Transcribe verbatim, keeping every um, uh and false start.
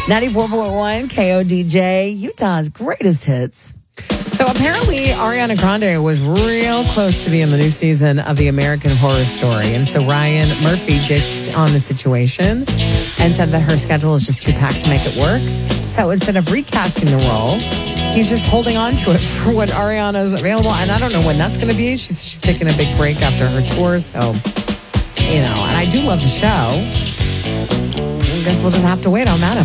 ninety-four point one K O D J, Utah's greatest hits. So apparently Ariana Grande was real close to being the new season of the American Horror Story. And so Ryan Murphy dished on the situation and said that her schedule is just too packed to make it work. So instead of recasting the role, he's just holding on to it for when Ariana is available. And I don't know when that's going to be. She's, she's taking a big break after her tour. So, you know, and I do love the show. I guess we'll just have to wait on that